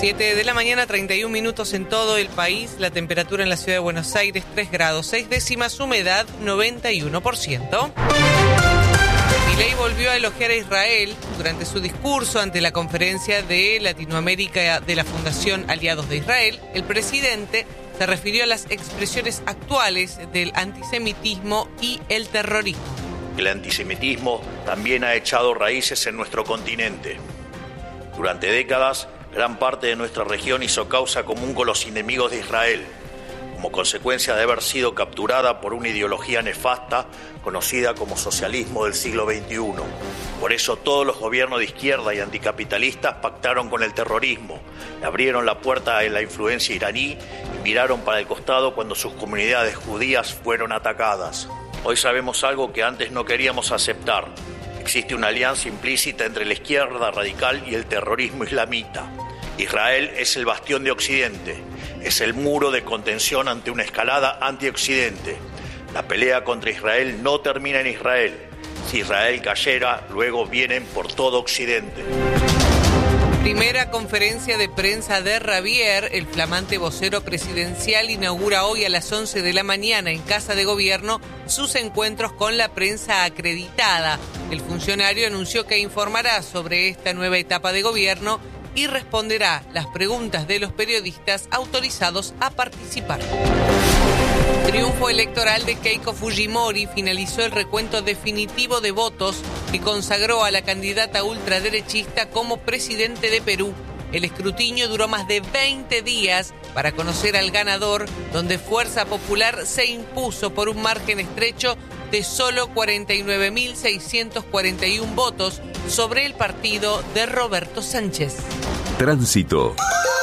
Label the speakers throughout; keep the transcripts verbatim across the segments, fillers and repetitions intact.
Speaker 1: siete de la mañana, treinta y un minutos en todo el país. La temperatura en la ciudad de Buenos Aires, tres grados, seis décimas, humedad, noventa y uno por ciento. Milei volvió a elogiar a Israel durante su discurso ante la conferencia de Latinoamérica de la Fundación Aliados de Israel. El presidente se refirió a las expresiones actuales del antisemitismo y el terrorismo.
Speaker 2: El antisemitismo también ha echado raíces en nuestro continente. Durante décadas, gran parte de nuestra región hizo causa común con los enemigos de Israel, como consecuencia de haber sido capturada por una ideología nefasta conocida como socialismo del siglo veintiuno. Por eso todos los gobiernos de izquierda y anticapitalistas pactaron con el terrorismo, le abrieron la puerta a la influencia iraní y miraron para el costado cuando sus comunidades judías fueron atacadas. Hoy sabemos algo que antes no queríamos aceptar. Existe una alianza implícita entre la izquierda radical y el terrorismo islamita. Israel es el bastión de Occidente, es el muro de contención ante una escalada anti-Occidente. La pelea contra Israel no termina en Israel. Si Israel cayera, luego vienen por todo Occidente.
Speaker 1: Primera conferencia de prensa de Rabier. El flamante vocero presidencial inaugura hoy a las once de la mañana en Casa de Gobierno sus encuentros con la prensa acreditada. El funcionario anunció que informará sobre esta nueva etapa de gobierno y responderá las preguntas de los periodistas autorizados a participar. Triunfo electoral de Keiko Fujimori finalizó el recuento definitivo de votos que consagró a la candidata ultraderechista como presidente de Perú. El escrutinio duró más de veinte días para conocer al ganador, donde Fuerza Popular se impuso por un margen estrecho de solo cuarenta y nueve mil seiscientos cuarenta y uno votos sobre el partido de Roberto Sánchez.
Speaker 3: Tránsito.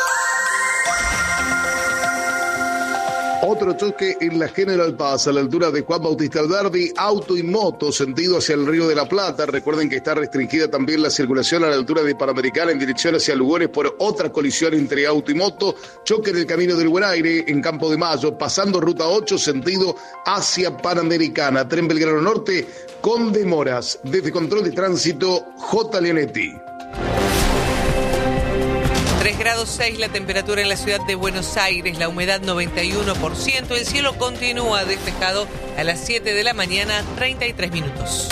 Speaker 4: Otro choque en la General Paz, a la altura de Juan Bautista Alberdi, auto y moto, sentido hacia el Río de la Plata. Recuerden que está restringida también la circulación a la altura de Panamericana en dirección hacia Lugones por otra colisión entre auto y moto. Choque en el Camino del Buen Aire, en Campo de Mayo, pasando Ruta ocho, sentido hacia Panamericana. Tren Belgrano Norte, con demoras. Desde Control de Tránsito, J. Leonetti.
Speaker 1: tres grados seis la temperatura en la ciudad de Buenos Aires, la humedad noventa y uno por ciento, el cielo continúa despejado a las siete de la mañana, treinta y tres minutos.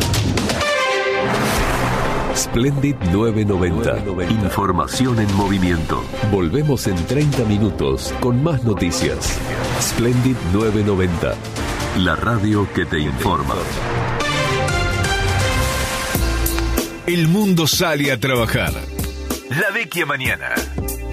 Speaker 3: Splendid novecientos noventa. Información en movimiento. Volvemos en treinta minutos con más noticias. Splendid novecientos noventa. La radio que te informa.
Speaker 5: El mundo sale a trabajar. La vecchia mañana.